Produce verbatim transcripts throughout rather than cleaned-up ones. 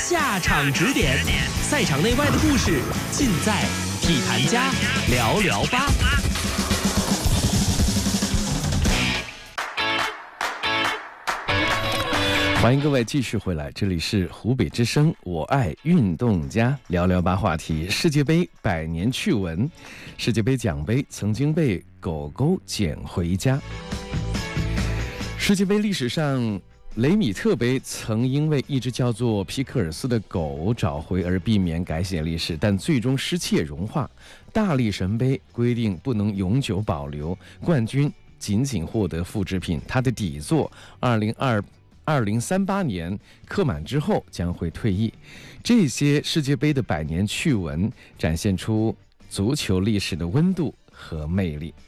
下场指点，赛场内外的故事尽在体坛家聊聊吧。 欢迎各位继续回来，这里是湖北之声，我爱运动家，聊聊吧话题：世界杯百年趣闻。世界杯奖杯曾经被狗狗捡回家。世界杯历史上，雷米特杯曾因为一只叫做皮克尔斯的狗找回而避免改写历史，但最终失窃融化。大力神杯规定不能永久保留，冠军仅仅获得复制品，它的底座二零二二零三八年刻满之后将会退役。这些世界杯的百年趣闻展现出足球历史的温度和魅力。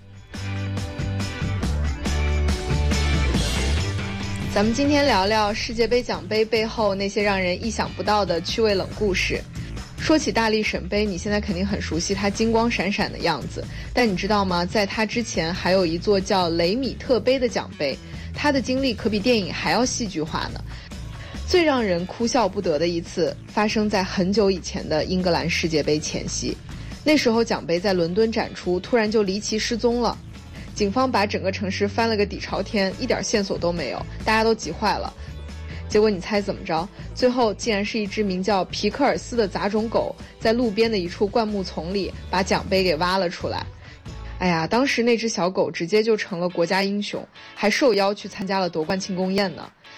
咱们今天聊聊世界杯奖杯背后那些让人意想不到的趣味冷故事。说起大力神杯，你现在肯定很熟悉它金光闪闪的样子，但你知道吗？在它之前还有一座叫雷米特杯的奖杯，它的经历可比电影还要戏剧化呢。最让人哭笑不得的一次发生在很久以前的英格兰世界杯前夕，那时候奖杯在伦敦展出，突然就离奇失踪了。警方把整个城市翻了个底朝天，一点线索都没有，大家都急坏了。结果你猜怎么着？最后竟然是一只名叫皮克尔斯的杂种狗，在路边的一处灌木丛里把奖杯给挖了出来。哎呀，当时那只小狗直接就成了国家英雄，还受邀去参加了夺冠庆功宴呢。